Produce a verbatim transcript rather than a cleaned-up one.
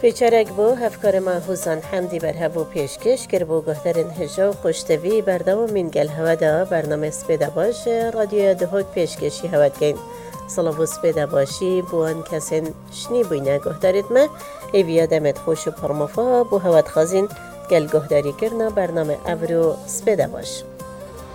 پیچرک بو هفکار ما حسن حمدی بر هفو پیشکش کر بو گهترین هجا و خوشتوی بردام من گل هوا دا برنامه سپیده باش رادیو دهوک پیشکشی هواد گین سلام و سپیده باشی بو ان کسین شنی بوینه گهترید ما ایویا دمت خوش و پرمفا بو هواد خازین گل گهداری کرنا برنامه ابرو سپیده باش.